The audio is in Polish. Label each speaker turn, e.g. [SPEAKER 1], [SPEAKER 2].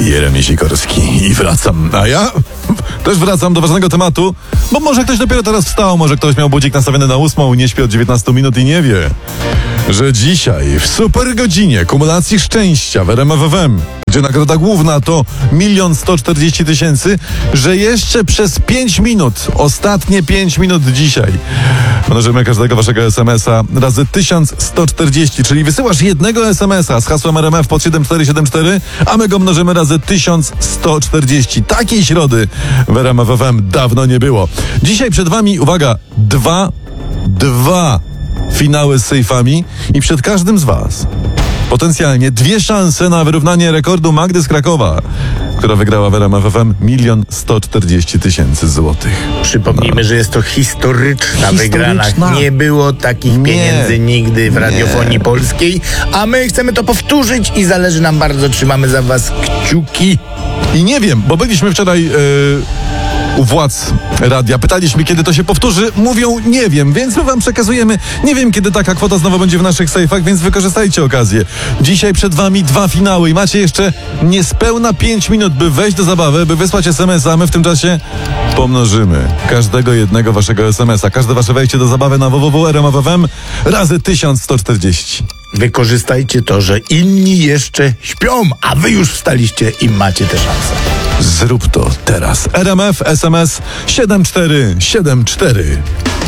[SPEAKER 1] Jeremi Sikorski i wracam. A ja też wracam do ważnego tematu, bo może ktoś dopiero teraz wstał, może ktoś miał budzik nastawiony na 8, nie śpi od 19 minut i nie wie, że dzisiaj w super godzinie kumulacji szczęścia w RMF FM, gdzie nagroda główna to 1 140 000, że jeszcze przez 5 minut, ostatnie 5 minut dzisiaj, mnożymy każdego waszego SMS-a razy 1140, czyli wysyłasz jednego SMS-a z hasłem RMF pod 7474, a my go mnożymy razy 1140. Takiej środy w RMF FM dawno nie było. Dzisiaj przed wami, uwaga, dwa finały z sejfami i przed każdym z was potencjalnie 2 szanse na wyrównanie rekordu Magdy z Krakowa, która wygrała w RMF FM 1 140 000 złotych.
[SPEAKER 2] Przypomnijmy, że jest to historyczna wygrana. Nie było takich pieniędzy nigdy w radiofonii polskiej, a my chcemy to powtórzyć i zależy nam bardzo, trzymamy za was kciuki.
[SPEAKER 1] I nie wiem, bo byliśmy wczoraj u władz radia. Pytaliśmy, kiedy to się powtórzy. Mówią, nie wiem, więc my wam przekazujemy. Nie wiem, kiedy taka kwota znowu będzie w naszych sejfach, więc wykorzystajcie okazję. Dzisiaj przed wami 2 finały i macie jeszcze niespełna 5 minut, by wejść do zabawy, by wysłać SMS-a. My w tym czasie pomnożymy każdego jednego waszego SMS-a. Każde wasze wejście do zabawy na www.rmf.fm razy 1140.
[SPEAKER 2] Wykorzystajcie to, że inni jeszcze śpią, a wy już wstaliście i macie tę szansę.
[SPEAKER 1] Zrób to teraz. RMF SMS 7474.